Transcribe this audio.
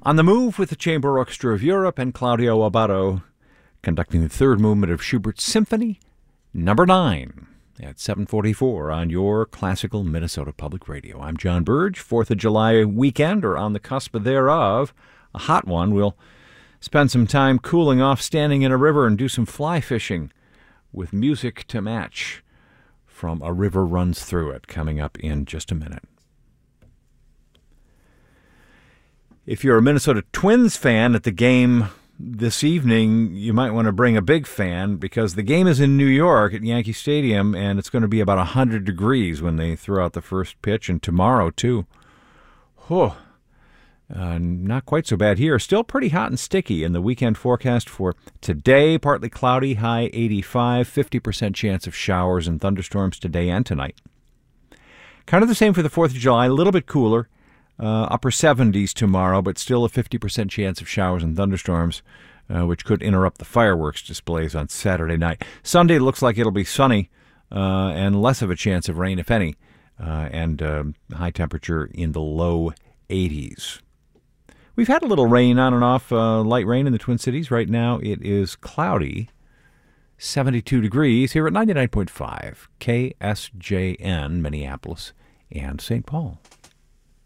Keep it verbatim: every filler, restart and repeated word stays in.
On the Move with the Chamber Orchestra of Europe and Claudio Abbado conducting the third movement of Schubert's Symphony Number nine at seven forty-four on your classical Minnesota Public Radio. I'm John Burge. Fourth of July weekend, or on the cusp thereof, a hot one. We'll spend some time cooling off, standing in a river, and do some fly fishing with music to match from A River Runs Through It, coming up in just a minute. If you're a Minnesota Twins fan at the game this evening, you might want to bring a big fan, because the game is in New York at Yankee Stadium, and it's going to be about one hundred degrees when they throw out the first pitch, and tomorrow, too. Whew. Uh, not quite so bad here. Still pretty hot and sticky in the weekend forecast for today. Partly cloudy, high eighty-five, fifty percent chance of showers and thunderstorms today and tonight. Kind of the same for the fourth of July, a little bit cooler. Uh, upper seventies tomorrow, but still a fifty percent chance of showers and thunderstorms, uh, which could interrupt the fireworks displays on Saturday night. Sunday looks like it'll be sunny uh, and less of a chance of rain, if any, uh, and uh, high temperature in the low eighties. We've had a little rain on and off, uh, light rain in the Twin Cities. Right now it is cloudy, seventy-two degrees here at ninety-nine point five K S J N, Minneapolis and Saint Paul.